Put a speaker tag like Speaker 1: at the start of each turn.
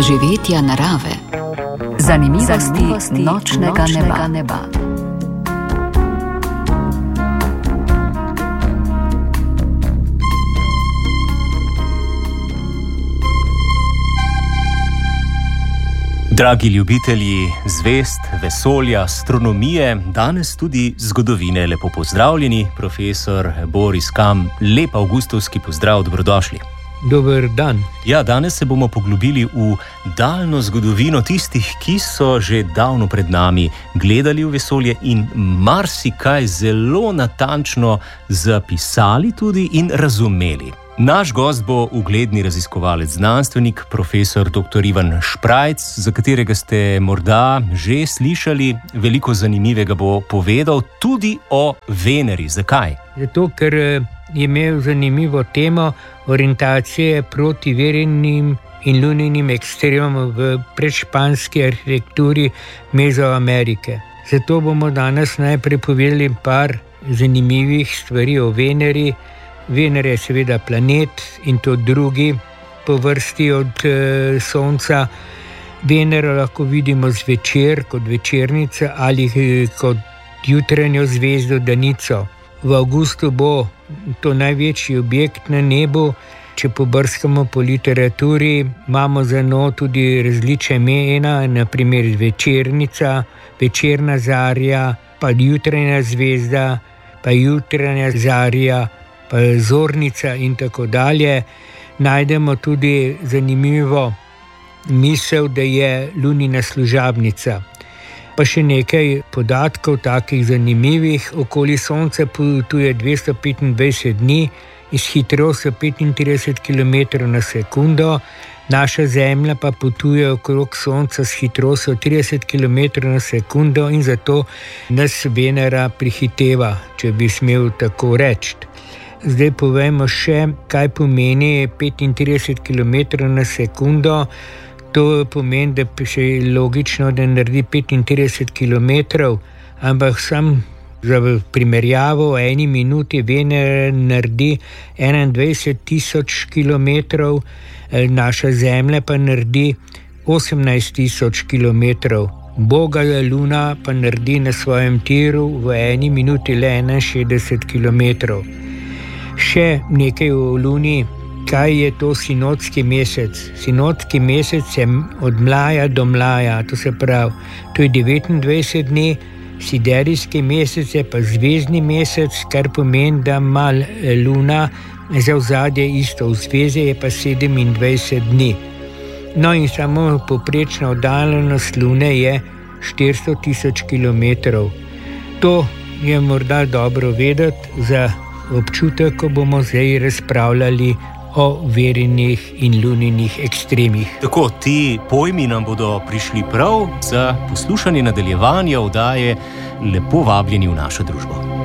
Speaker 1: doživetja narave, zanimivosti nočnega neba.
Speaker 2: Dragi ljubitelji zvezd, vesolja, astronomije, danes tudi zgodovine, lepo pozdravljeni. Profesor Boris Kam, lep avgustovski pozdrav, dobrodošli.
Speaker 3: Dober dan.
Speaker 2: Ja, danes se bomo poglobili v daljno zgodovino tistih, ki so že davno pred nami gledali v vesolje in marsikaj zelo natančno zapisali tudi in razumeli. Naš gost bo ugledni raziskovalec, znanstvenik, profesor dr. Ivan Šprajc, za katerega ste morda že slišali. Veliko zanimivega bo povedal tudi o Veneri. Zakaj?
Speaker 3: Zato, ker je imel zanimivo temo orientacije proti Venerinim in Luninim ekstremom v predšpanski arhitekturi Mezoamerike. Zato bomo danes najprej povedali par zanimivih stvari o Veneri. Venera je seveda planet in to drugi po vrsti od Sonca. Venero lahko vidimo zvečer kot večernica ali kot jutranjo zvezdo danico. V avgustu bo to največji objekt na nebu. Če pobrskamo po literaturi, imamo za njo tudi različne imena, na primer večernica, večerna zarja, pa jutranja zvezda, pa jutranja zarja, pa zornica in tako dalje. Najdemo tudi zanimivo misel, da je Lunina služabnica. Pa še nekaj podatkov takih zanimivih. Okoli Sonca potuje 225 dni in s hitrostjo 35 km na sekundo. Naša Zemlja pa potuje okrog Sonca s hitrostjo 30 km na sekundo in zato nas Venera prihiteva, če bi smel tako reči. Zdaj povemo še, kaj pomeni 35 km na sekundo. To pomeni, da je logično, da naredi 35 km, ampak sam za primerjavo v eni minuti Venera naredi 21.000 km, naša Zemlja pa naredi 18.000 km. Boga Luna pa naredi na svojem tiru v eni minuti le 61 km. Še nekaj o Luni. Kaj je to sinodski mesec? Sinodski mesec je od mlaja do mlaja, to se pravi, to je 29 dni, siderijski mesec je pa zvezdni mesec, kar pomeni, da ima Luna za ozadje isto, v zvezi je pa 27 dni. No in samo povprečna oddaljenost Lune je 400.000 km. To je morda dobro vedeti za občutek, ko bomo zdaj razpravljali o Venerinih in Luninih ekstremih.
Speaker 2: Tako, ti pojmi nam bodo prišli prav. Za poslušanje nadaljevanja oddaje lepo vabljeni v našo družbo.